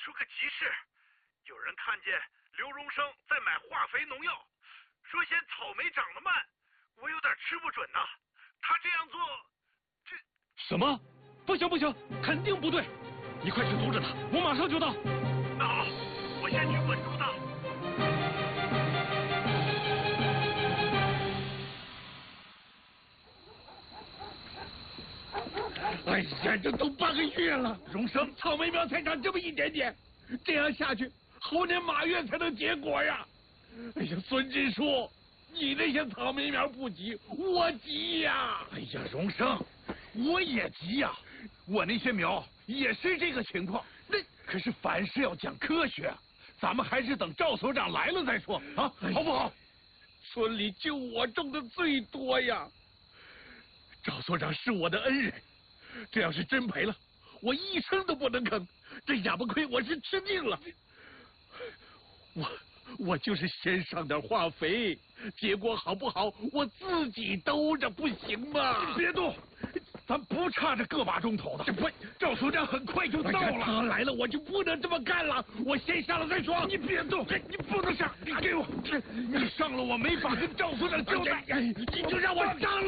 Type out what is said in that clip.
出个急事，有人看见刘荣生在买化肥农药，说嫌草莓长得慢，我有点吃不准呐。他这样做， 什么？不行不行，肯定不对！你快去阻止他，我马上就到。 那好，我先去稳住他。 哎呀，这都8个月了，荣生，草莓苗才长这么一点点，这样下去，猴年马月才能结果呀！哎呀，孙支书，你那些草莓苗不急，我急呀！ 哎呀，荣生，我也急呀，我那些苗也是这个情况。可是凡事要讲科学，咱们还是等赵所长来了再说啊，好不好？ 村里就我种的最多呀。赵所长是我的恩人，这要是真赔了，我一声都不能吭。这哑巴亏我是吃定了。我就是先上点化肥，结果好不好我自己兜着，不行吗？ 别动，咱不差这个把钟头的。 不， 赵所长很快就到了。 他来了，我就不能这么干了。我先上了再说。 你别动，你不能上，你给我，你上了我没法跟赵所长交代。 你就让我上了。